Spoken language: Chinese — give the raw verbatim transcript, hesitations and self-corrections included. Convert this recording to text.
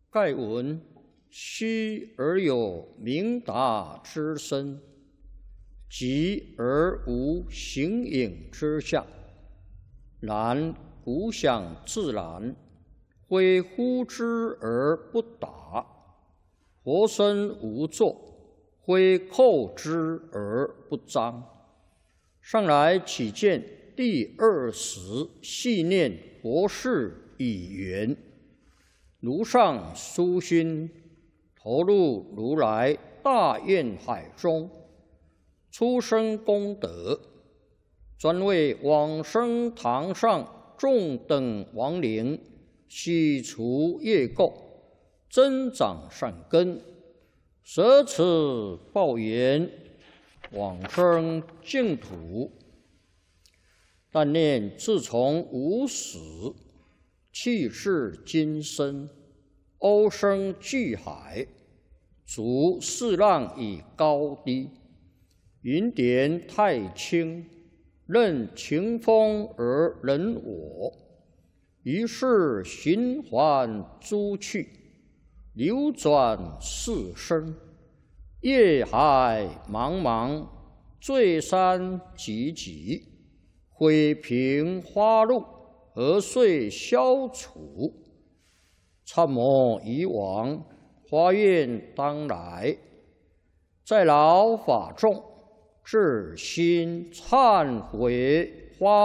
盖闻虚而有明达之身，寂而无形影之相。然古想自然，非呼之而不答；活身无作，非叩之而不彰。上来起见第二十细念佛事已圆，如上殊心，投入如来大愿海中，出生功德，专为往生堂上众等亡灵洗除业垢，增长善根，舍此报缘，往生净土。但念自从无始，气世今生，欧生巨海，逐四浪以高低，云点太清，任情风而人我。于是循环诸趣，流转四生，业海茫茫，罪山积积，毁平花路，何遂消除？参谋以往，发愿当来，在劳法众，至心忏悔发